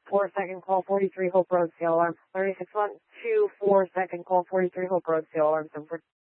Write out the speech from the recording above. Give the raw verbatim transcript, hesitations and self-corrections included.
four second call forty-three Hope Road, C L alarm. thirty-six one two four second call forty-three Hope Road, C L alarm seven four.